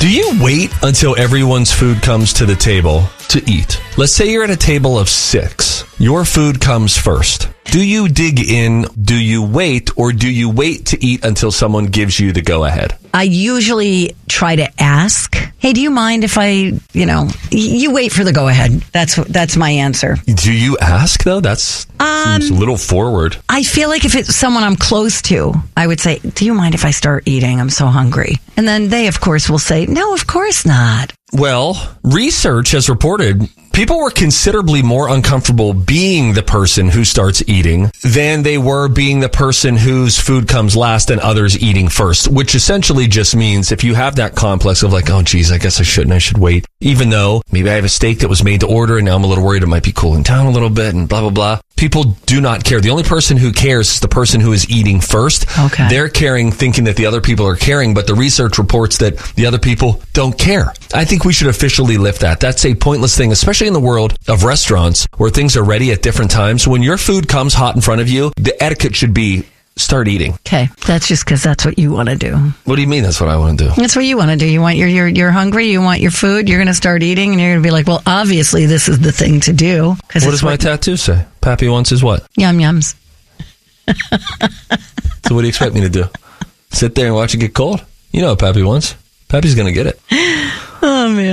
Do you wait until everyone's food comes to the table to eat? Let's say you're at a table of 6. Your food comes first. Do you dig in? Do you wait? Or do you wait to eat until someone gives you the go-ahead? I usually try to ask, hey, do you mind if you wait for the go-ahead. That's my answer. Do you ask, though? That's seems a little forward. I feel like if it's someone I'm close to, I would say, do you mind if I start eating? I'm so hungry. And then they, of course, will say, no, of course not. Well, research has reported people were considerably more uncomfortable being the person who starts eating than they were being the person whose food comes last and others eating first, which essentially just means if you have that complex of like, oh, geez, I guess I should wait, even though maybe I have a steak that was made to order and now I'm a little worried it might be cooling down a little bit and blah, blah, blah. People do not care. The only person who cares is the person who is eating first. Okay. They're caring, thinking that the other people are caring, but the research reports that the other people don't care. I think we should officially lift that. That's a pointless thing, especially in the world of restaurants where things are ready at different times. When your food comes hot in front of you, the etiquette should be start eating. Okay. That's just because that's what you want to do. What do you mean that's what I want to do? That's what you want to do. You want you're hungry. You want your food. You're going to start eating and you're going to be like, well, obviously this is the thing to do. What does my tattoo say? Pappy wants his what? Yum yums. So what do you expect me to do? Sit there and watch it get cold? You know what Pappy wants. Pappy's going to get it. Oh, man.